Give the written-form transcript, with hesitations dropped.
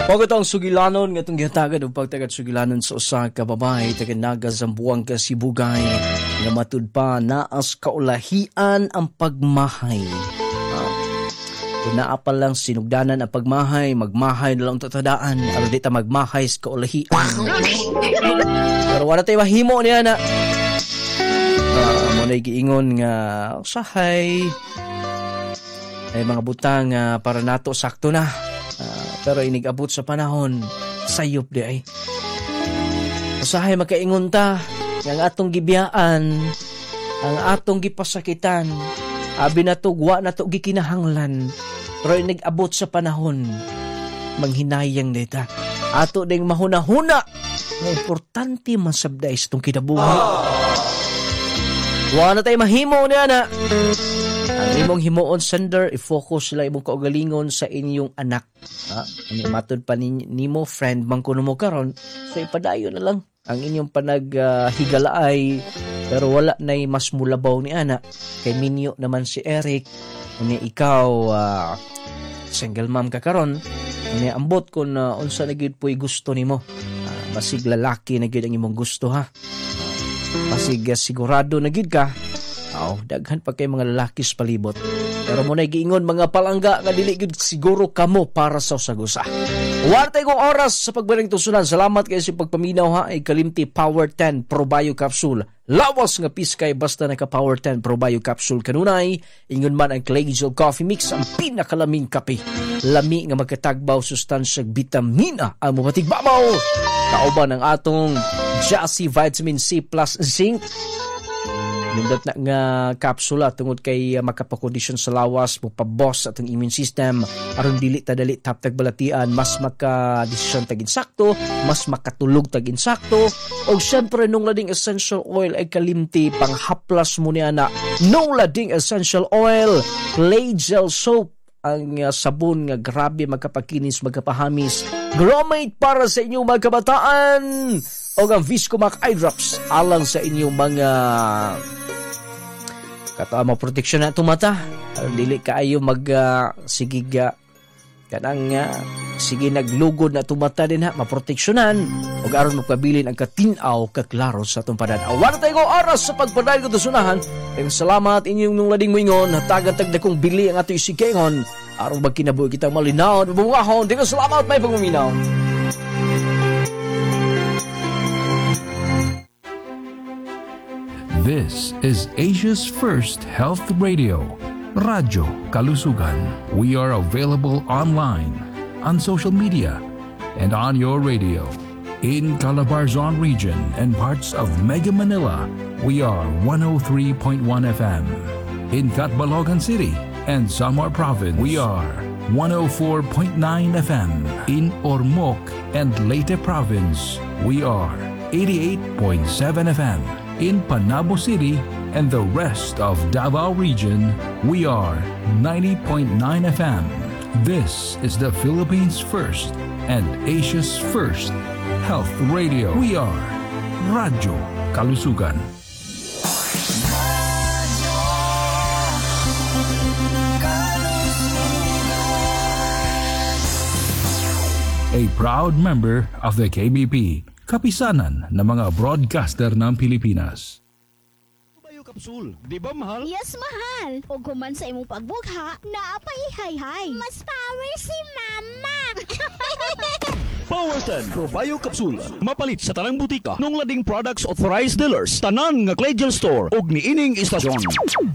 Pagkatong sugilanon nga itong gihatagan o pagtagat sugilanon sa usa ka babae taganaga sa buwang ka Sibugay nga matud pa naas kaulahian ang pagmahay. Kung naa pa lang sinugdanan ang pagmahay, magmahay na lang tatadaan aron di ta magmahay sa kaulahian. Pero wala tayo mahimo niya na mo na giingon nga usahay ay mga butang para nato sakto na. Pero inigabot sa panahon, sayop di ay. Usahay makaingon ta, ang atong gibiyaan, ang atong gipasakitan, abi na to, gwa na to gikinahanglan. Pero inigabot sa panahon, manghinayang dita. Ato ding mahuna-huna, nga importante masabda itong kinabuhi. Wa na tayo mahimo niya na. Ang imong himuon sender, i-focus sila imong kaugalingon sa inyong anak. Matod pa nimo friend bang kuno mo karon, so ipadayon na lang ang inyong panaghigalaay pero wala nay mas mulabaw ni ana kay minyo naman si Eric unya ikaw single mom ka karon unya ambot kun unsa na gyud puy gusto nimo. Basig lalaki na gyud ang imong gusto ha. Basig sigurado na gyud ka. Daghan pa kay mga lalaki sa palibot. Pero mo na giingon mga palangga nga dili gyud siguro kamo para sa usagusa. Wartay kong oras sa pagbaling tusunan. Salamat kayo sa pagpaminaw ha. Ay Kalimti Power 10 Pro Bio Capsule. Lawas nga piskay basta naka Power 10 Pro Bio Capsule kanunay. Ingon man ang Clazel Coffee Mix ang pinakalaming kape. Lami nga magkatagbaw sustansyag bitamina ang mapatigbabaw. Kauban ang atong Jassy Vitamin C plus Zinc. Nindot na nga kapsula tungod kay makapakondisyon sa lawas, magpabos atong immune system, aron dili tadali taptag balatian, mas makadesisyon tag insakto, mas makatulog tag insakto, o syempre nung lading essential oil ay Kalimti panghaplas mo niya na nung lading essential oil, Clazel soap, ang sabon nga grabe magkapakinis, magkapahamis, Gromate para sa inyong mga kabataan, o ang Viscomac eye drops alang sa inyong mga katama proteksyon na itong mata. Dili kaayo sigiga kanang sige naglugod na itong mata din ha, maproteksyonan o aron magpabilin ang katinaw kaklaro sa itong padan. Awan tayo oras sa pagpadayon ko tusunahan. Ang salamat inyong nung lading moingon natagantag na kong bili ang ato isikengon aron magkinabuhi kitang malinaw at bumungahon. Di ko salamat may pagmuminaw. This is Asia's first health radio, Radyo Kalusugan. We are available online, on social media, and on your radio. In Calabarzon region and parts of Mega Manila, we are 103.1 FM. In Catbalogan City and Samar Province, we are 104.9 FM. In Ormoc and Leyte Province, we are 88.7 FM. In Panabo City and the rest of Davao region, we are 90.9 FM. This is the Philippines' first and Asia's first health radio. We are Radyo Kalusugan. A proud member of the KBP. Kapisanan ng mga broadcaster ng Pilipinas. Bio Capsule, di ba mahal? Yes, mahal. O guman sa imong pagbugha, naapay hay-hay. Mas power si Mama. Power 10 Pro Bio Capsule. Mapalit sa tanang butika. Nung lading products authorized dealers. Tanan nga Clazel Store. Og niining istasyon.